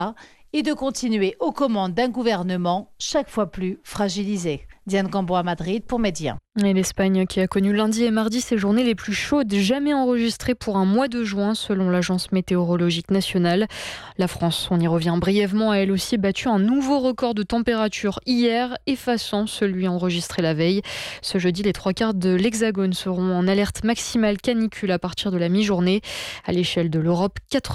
et de continuer aux commandes d'un gouvernement chaque fois plus fragilisé. Diane Cambo à Madrid pour Média. Et l'Espagne qui a connu lundi et mardi ses journées les plus chaudes jamais enregistrées pour un mois de juin selon l'Agence météorologique nationale. La France, on y revient brièvement, a elle aussi battu un nouveau record de température hier, effaçant celui enregistré la veille. Ce jeudi, les 3/4 de l'Hexagone seront en alerte maximale canicule à partir de la mi-journée. À l'échelle de l'Europe,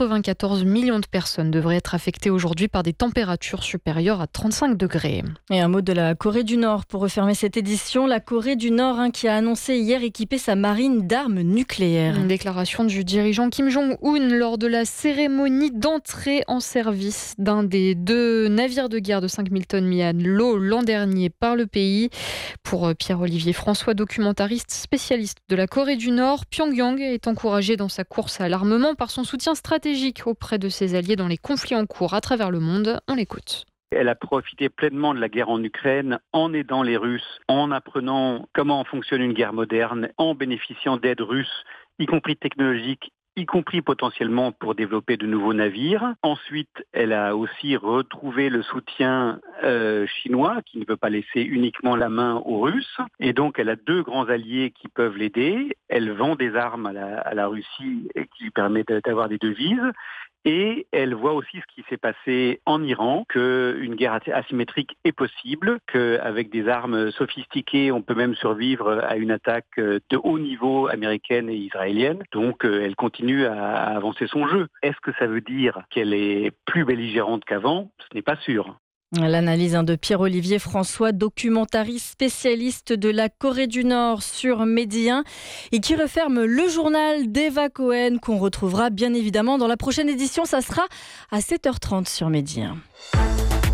94 millions de personnes devraient être affectées aujourd'hui par des températures supérieures à 35 degrés. Et un mot de la Corée du Nord pour refermer cette édition. La Corée du Nord qui a annoncé hier équiper sa marine d'armes nucléaires. Une déclaration du dirigeant Kim Jong-un lors de la cérémonie d'entrée en service d'un des 2 navires de guerre de 5000 tonnes mis à l'eau l'an dernier par le pays. Pour Pierre-Olivier François, documentariste spécialiste de la Corée du Nord, Pyongyang est encouragé dans sa course à l'armement par son soutien stratégique auprès de ses alliés dans les conflits en cours à travers le monde. On l'écoute. Elle a profité pleinement de la guerre en Ukraine en aidant les Russes, en apprenant comment fonctionne une guerre moderne, en bénéficiant d'aides russes, y compris technologiques, y compris potentiellement pour développer de nouveaux navires. Ensuite, elle a aussi retrouvé le soutien chinois, qui ne veut pas laisser uniquement la main aux Russes. Et donc, elle a 2 grands alliés qui peuvent l'aider. Elle vend des armes à la Russie et qui lui permet d'avoir des devises. Et elle voit aussi ce qui s'est passé en Iran, qu'une guerre asymétrique est possible, qu'avec des armes sophistiquées, on peut même survivre à une attaque de haut niveau américaine et israélienne. Donc elle continue à avancer son jeu. Est-ce que ça veut dire qu'elle est plus belligérante qu'avant ? Ce n'est pas sûr. L'analyse de Pierre-Olivier François, documentariste spécialiste de la Corée du Nord sur Medi 1 et qui referme le journal d'Eva Cohen qu'on retrouvera bien évidemment dans la prochaine édition. Ça sera à 7h30 sur Medi 1.